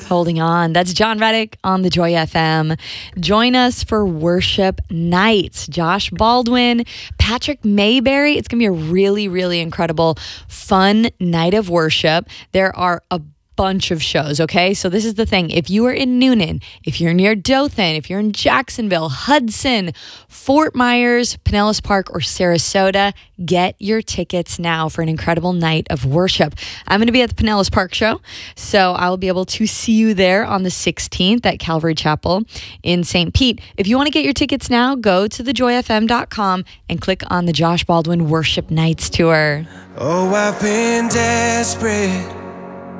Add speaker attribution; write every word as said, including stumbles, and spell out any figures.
Speaker 1: Holding On. That's John Reddick on the Joy F M. Join us for worship nights. Josh Baldwin, Patrick Mayberry. It's going to be a really, really incredible, fun night of worship. There are a bunch of shows, okay? So this is the thing. If you are in Noonan, if you're near Dothan, if you're in Jacksonville, Hudson, Fort Myers, Pinellas Park, or Sarasota, get your tickets now for an incredible night of worship. I'm going to be at the Pinellas Park show, so I will be able to see you there on the sixteenth at Calvary Chapel in Saint Pete. If you want to get your tickets now, go to the joy f m dot com and click on the Josh Baldwin Worship Nights Tour.
Speaker 2: Oh, I've been desperate